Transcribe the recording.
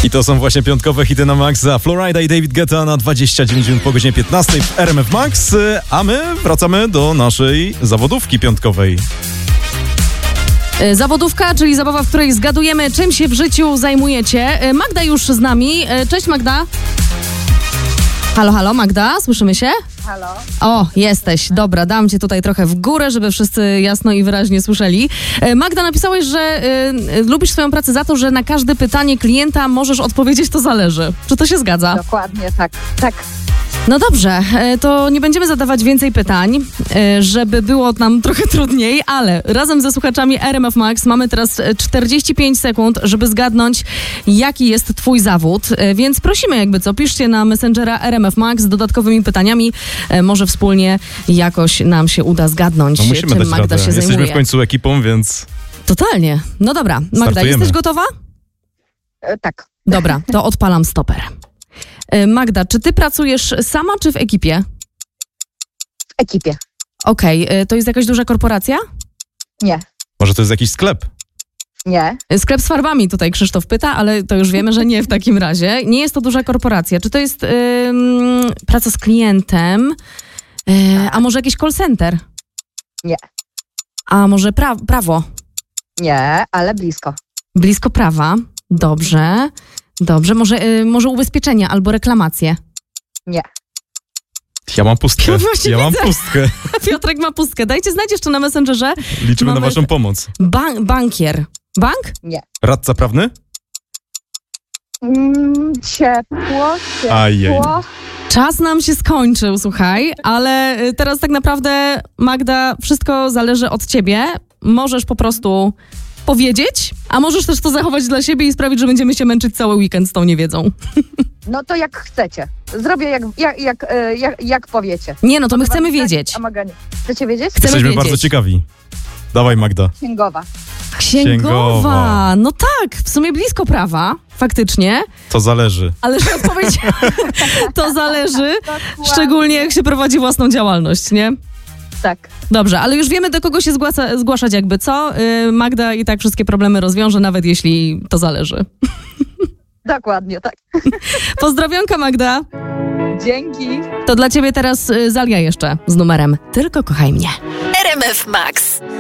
I to są właśnie piątkowe hity na Maxa. Florida i David Guetta na 29 minut po godzinie 15 w RMF Max. A my wracamy do naszej zawodówki piątkowej. Zawodówka, czyli zabawa, w której zgadujemy, czym się w życiu zajmujecie. Magda już z nami. Cześć Magda. Halo, Magda, słyszymy się? Halo. O, jesteś. Dobra, dam cię tutaj trochę w górę, żeby wszyscy jasno i wyraźnie słyszeli. Magda, napisałeś, że lubisz swoją pracę za to, że na każde pytanie klienta możesz odpowiedzieć, to zależy. Czy to się zgadza? Dokładnie, tak. No dobrze, to nie będziemy zadawać więcej pytań, żeby było nam trochę trudniej, ale razem ze słuchaczami RMF Max mamy teraz 45 sekund, żeby zgadnąć, jaki jest twój zawód, więc prosimy jakby co, piszcie na Messengera RMF Max z dodatkowymi pytaniami, może wspólnie jakoś nam się uda zgadnąć, czym Magda się zajmuje. Jesteśmy w końcu ekipą, więc... Totalnie. No dobra, Magda, startujemy. Jesteś gotowa? Tak. Dobra, to odpalam stoper. Magda, czy ty pracujesz sama, czy w ekipie? W ekipie. Okej, to jest jakaś duża korporacja? Nie. Może to jest jakiś sklep? Nie. Sklep z farbami tutaj Krzysztof pyta, ale to już wiemy, że nie w takim razie. Nie jest to duża korporacja. Czy to jest praca z klientem? A może jakiś call center? Nie. A może prawo? Nie, ale blisko. Blisko prawa. Dobrze. Może ubezpieczenia albo reklamacje? Nie. Ja mam pustkę. No właśnie Ja mam widzę. pustkę. Piotrek ma pustkę. Dajcie znać jeszcze na Messengerze. Liczymy Mamy na waszą pomoc. Bankier. Bank? Nie. Radca prawny? Ciepło. Ajej. Czas nam się skończył, słuchaj, ale teraz tak naprawdę, Magda, wszystko zależy od ciebie. Możesz po prostu powiedzieć, a możesz też to zachować dla siebie i sprawić, że będziemy się męczyć cały weekend z tą niewiedzą. No to jak chcecie. Zrobię jak powiecie. Nie, no to my chcemy wiedzieć. A Maga nie. Chcecie wiedzieć? Jesteśmy wiedzieć. bardzo ciekawi. Dawaj, Magda. Księgowa. Księgowa. No tak, w sumie blisko prawa, faktycznie, To zależy. ale że odpowiedź to zależy, szczególnie jak się prowadzi własną działalność, nie? Tak. Dobrze, ale już wiemy, do kogo się zgłaszać jakby co. Magda i tak wszystkie problemy rozwiąże, nawet jeśli to zależy. Dokładnie, tak. Pozdrowionka, Magda. Dzięki. To dla ciebie teraz Zalia jeszcze z numerem Tylko kochaj mnie. RMF Max.